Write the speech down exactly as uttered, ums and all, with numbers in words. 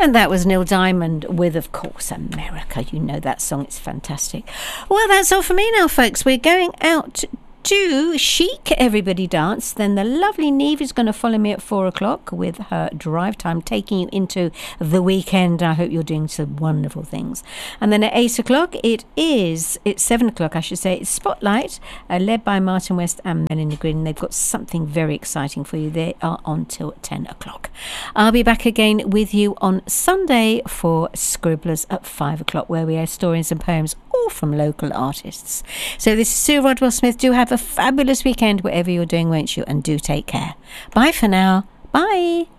And that was Neil Diamond with, of course, America. You know that song. It's fantastic. Well, that's all for me now, folks. We're going out to Chic, Everybody Dance. Then the lovely Neve is going to follow me at four o'clock with her drive time, taking you into the weekend. I hope you're doing some wonderful things. And then at eight o'clock, it is, it's seven o'clock, I should say, it's Spotlight, uh, led by Martin West and Melanie Green. They've got something very exciting for you. They are on till ten o'clock. I'll be back again with you on Sunday for Scribblers at five o'clock, where we air stories and poems, all from local artists. So this is Sue Rodwell Smith. Do have a fabulous weekend, whatever you're doing, won't you? And do take care. Bye for now. Bye.